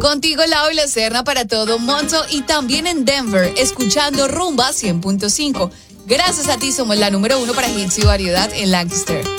Contigo Laura Serna para todo Monto y también en Denver, escuchando Rumba 100.5. Gracias a ti somos la número 1 para hits y variedad en Lancaster.